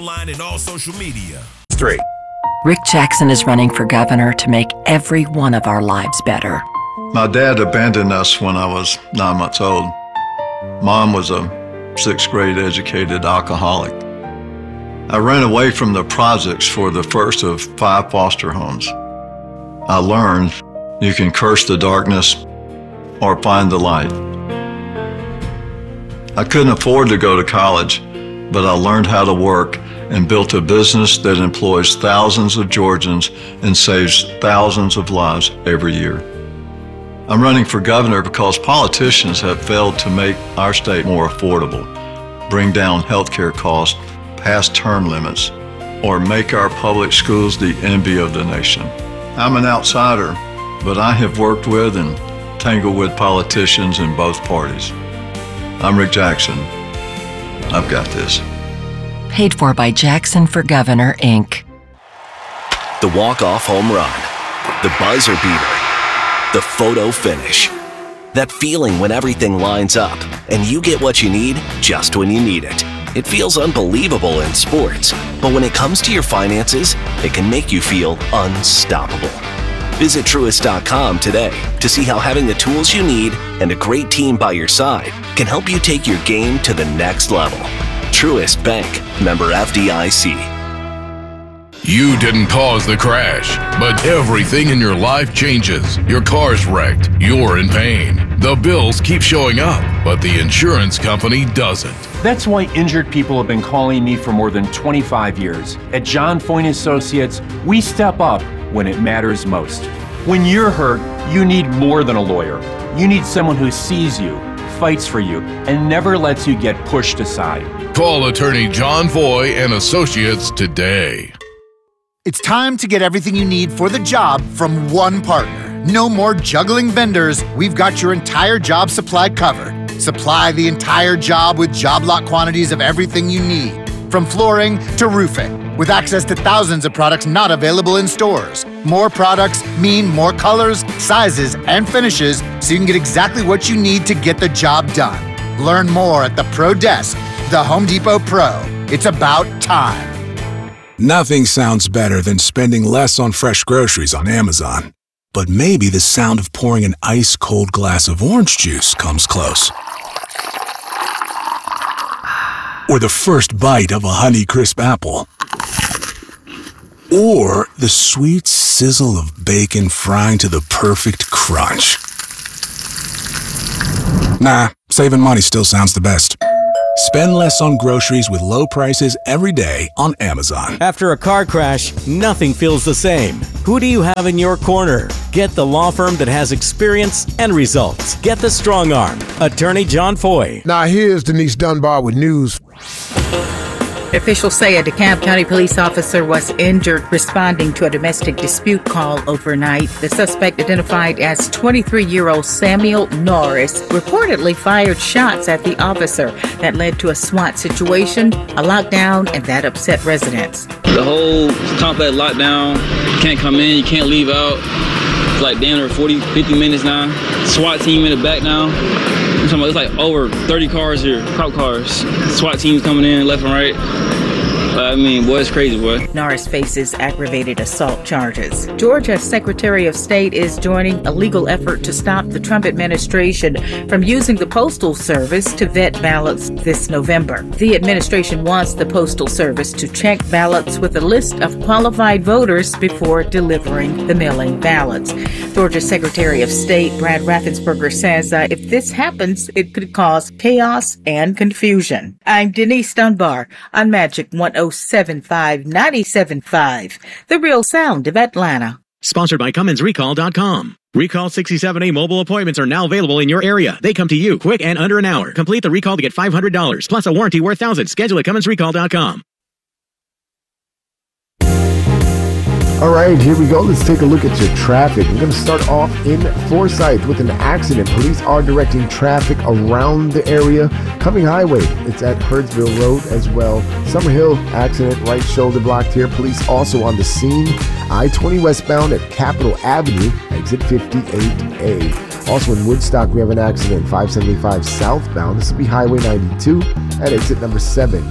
online and all social media. 3. Rick Jackson is running for governor to make every one of our lives better. My dad abandoned us when I was 9 months old. Mom was a 6th grade educated alcoholic. I ran away from the projects for the first of 5 foster homes. I learned you can curse the darkness or find the light. I couldn't afford to go to college, but I learned how to work and built a business that employs thousands of Georgians and saves thousands of lives every year. I'm running for governor because politicians have failed to make our state more affordable, bring down healthcare costs, pass term limits, or make our public schools the envy of the nation. I'm an outsider, but I have worked with and tangled with politicians in both parties. I'm Rick Jackson. I've got this. Paid for by Jackson for Governor, Inc. The walk-off home run, the buzzer beater, the photo finish. That feeling when everything lines up and you get what you need just when you need it. It feels unbelievable in sports, but when it comes to your finances, it can make you feel unstoppable. Visit Truist.com today to see how having the tools you need and a great team by your side can help you take your game to the next level. Truist Bank, member FDIC. You didn't cause the crash, but everything in your life changes. Your car's wrecked. You're in pain. The bills keep showing up, but the insurance company doesn't. That's why injured people have been calling me for more than 25 years. At John Foyne Associates, we step up when it matters most. When you're hurt, you need more than a lawyer. You need someone who sees you, fights for you, and never lets you get pushed aside. Call attorney John Foy and Associates today. It's time to get everything you need for the job from one partner. No more juggling vendors. We've got your entire job supply covered. Supply the entire job with job lot quantities of everything you need, from flooring to roofing, with access to thousands of products not available in stores. More products mean more colors, sizes, and finishes, so you can get exactly what you need to get the job done. Learn more at the Pro Desk, the Home Depot Pro. It's about time. Nothing sounds better than spending less on fresh groceries on Amazon. But maybe the sound of pouring an ice-cold glass of orange juice comes close. Or the first bite of a Honeycrisp apple. Or the sweet sizzle of bacon frying to the perfect crunch. Nah, saving money still sounds the best. Spend less on groceries with low prices every day on Amazon. After a car crash, nothing feels the same. Who do you have in your corner? Get the law firm that has experience and results. Get the strong arm. Attorney John Foy. Now here's Denise Dunbar with news. Officials say a DeKalb County police officer was injured responding to a domestic dispute call overnight. The suspect, identified as 23-year-old Samuel Norris, reportedly fired shots at the officer that led to a SWAT situation, a lockdown, and that upset residents. The whole complex lockdown, you can't come in, you can't leave out. It's like damn near 40, 50 minutes now. SWAT team in the back now. I'm talking about, it's like over 30 cars here, cop cars. SWAT teams coming in left and right. I mean, boy, it's crazy, boy. Norris faces aggravated assault charges. Georgia's Secretary of State is joining a legal effort to stop the Trump administration from using the Postal Service to vet ballots this November. The administration wants the Postal Service to check ballots with a list of qualified voters before delivering the mail-in ballots. Georgia's Secretary of State Brad Raffensperger says if this happens, it could cause chaos and confusion. I'm Denise Dunbar on Magic 107.5 97.5, the real sound of Atlanta. Sponsored by CummonsRecall.com. Recall 67A mobile appointments are now available in your area. They come to you quick and under an hour. Complete the recall to get $500 plus a warranty worth $1,000. Schedule at CummonsRecall.com. All right, here we go. Let's take a look at your traffic. We're going to start off in Forsyth with an accident. Police are directing traffic around the area. Cumming Highway, it's at Herdsville Road as well. Summerhill, accident, right shoulder blocked here. Police also on the scene. I-20 westbound at Capitol Avenue, exit 58A. Also in Woodstock, we have an accident, 575 southbound. This will be Highway 92 at exit number 7.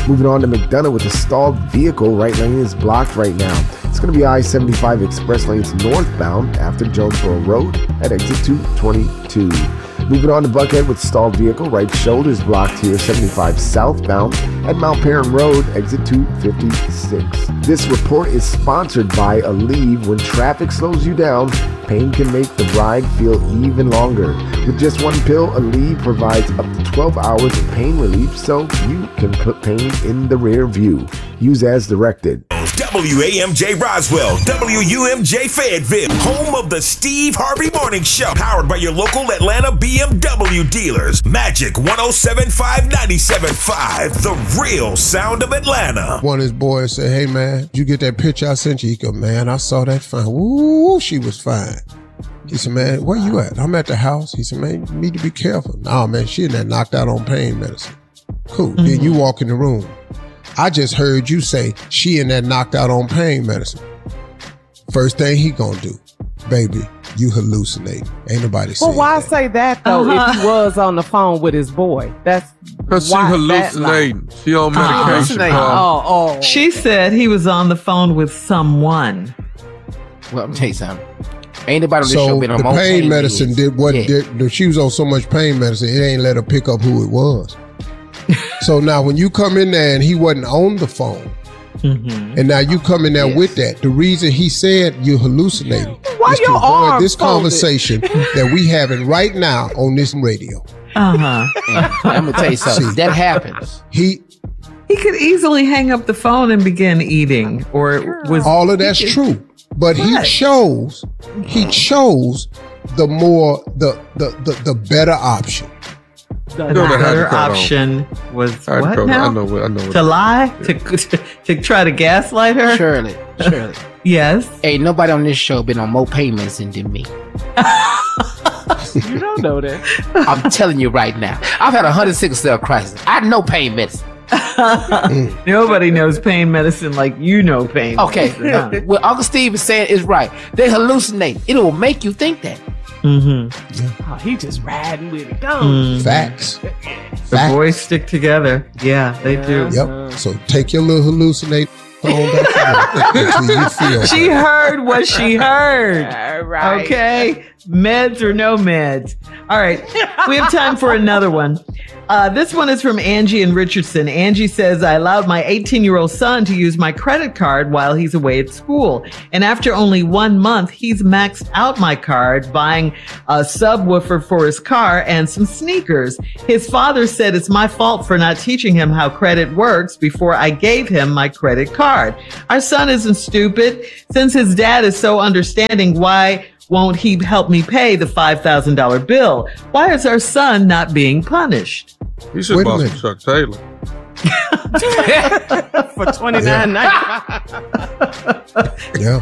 Moving on to McDonough with a stalled vehicle. Right lane is blocked right now. It's going to be I-75 express lanes northbound after Jonesboro Road at exit 222. Moving on to Buckhead with stalled vehicle. Right shoulder is blocked here, 75 southbound at Mount Perrin Road, exit 256. This report is sponsored by Aleve. When traffic slows you down, pain can make the ride feel even longer. With just one pill, Aleve provides up to 12 hours of pain relief so you can put pain in the rear view. Use as directed. WAMJ Roswell, WUMJ Fayetteville, home of the Steve Harvey Morning Show, powered by your local Atlanta BMW dealers. Magic 107.5, 97.5, the real sound of Atlanta. One of his boys said, "Hey man, did you get that picture I sent you?" He go, "Man, I saw that fine. Woo, she was fine." He said, "Man, where you at?" "I'm at the house." He said, "Man, you need to be careful." "Nah, man, she in there knocked out on pain medicine." Cool. Mm-hmm. Then you walk in the room. "I just heard you say she in there knocked out on pain medicine." First thing he gonna do, "Baby, you hallucinate." Ain't nobody saying Well, why say that though if he was on the phone with his boy? That's because she hallucinating. She on medication. She said he was on the phone with someone. Well, I'm tell you something. Ain't nobody on this show been on the pain medicine did what? Yeah. She was on so much pain medicine, it ain't let her pick up who it was. So now when you come in there and he wasn't on the phone, and now you come in there with that, the reason he said you're hallucinating is to avoid this conversation that we having right now on this radio. I'm gonna tell you something. That happens. He could easily hang up the phone and begin eating, or it was all of that's true. But he chose the more the better option. The better option was what now? I know to lie? To try to gaslight her? Shirley. Yes. Ain't nobody on this show been on more pain medicine than me. You don't know that. I'm telling you right now. I've had 106 cell crisis. I know pain medicine. Nobody knows pain medicine like you know pain. Okay. What Uncle Steve is saying is right. They hallucinate. It will make you think that. Oh, he just riding with it. Go. Facts. The boys stick together. Yeah, they do. Yep. So take your little hallucinate on back until you feel. She heard what she heard. Right. Okay. Meds or no meds. All right. We have time for another one. This one is from Angie in Richardson. Angie says, "I allowed my 18-year-old son to use my credit card while he's away at school. And after only 1 month, he's maxed out my card, buying a subwoofer for his car and some sneakers. His father said it's my fault for not teaching him how credit works before I gave him my credit card. Our son isn't stupid. Since his dad is so understanding, why won't he help me pay the $5,000 bill? Why is our son not being punished?" You should buy some Chuck Taylor. For $29.95. Yeah.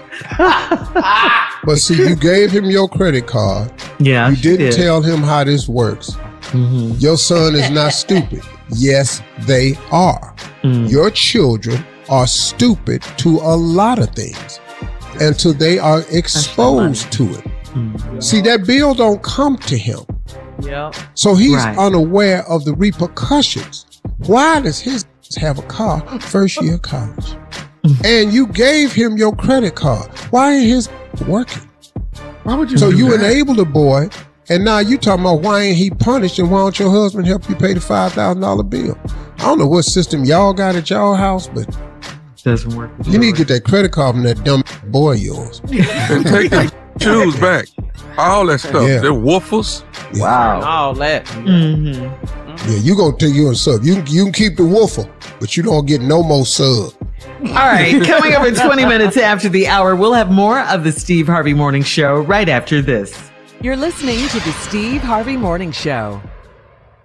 But see, you gave him your credit card. Yeah. You didn't tell him how this works. Your son is not stupid. Yes, they are. Your children are stupid to a lot of things until they are exposed to it. See, that bill don't come to him. Yep. So he's unaware of the repercussions. Why does his have a car first year of college? And you gave him your credit card. Why ain't his working? Why would you? So you enabled the boy, and now you talking about why ain't he punished, and why don't your husband help you pay the $5,000 bill? I don't know what system y'all got at y'all house, but doesn't work. You need to get that credit card from that dumb boy of yours. And take the shoes back. All that stuff. Yeah. They're woofers. Wow. All that. Yeah, you gonna take you a sub. You can keep the woofer, but you don't get no more sub. All right, coming up in 20 minutes after the hour, we'll have more of the Steve Harvey Morning Show right after this. You're listening to the Steve Harvey Morning Show.